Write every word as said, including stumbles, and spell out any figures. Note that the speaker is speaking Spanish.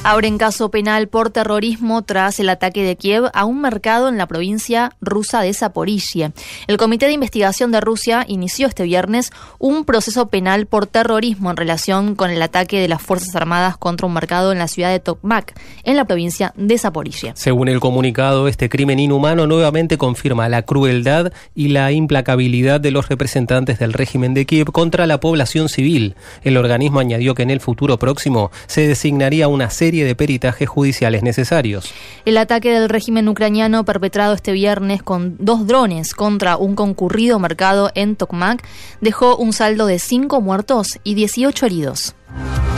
Abren caso penal por terrorismo tras el ataque de Kiev a un mercado en la provincia rusa de Zaporizhia. El Comité de Investigación de Rusia inició este viernes un proceso penal por terrorismo en relación con el ataque de las Fuerzas Armadas contra un mercado en la ciudad de Tokmak, en la provincia de Zaporizhia. Según el comunicado, este crimen inhumano nuevamente confirma la crueldad y la implacabilidad de los representantes del régimen de Kiev contra la población civil. El organismo añadió que en el futuro próximo se designaría una serie de peritajes judiciales necesarios. El ataque del régimen ucraniano perpetrado este viernes con dos drones contra un concurrido mercado en Tokmak dejó un saldo de cinco muertos y dieciocho heridos.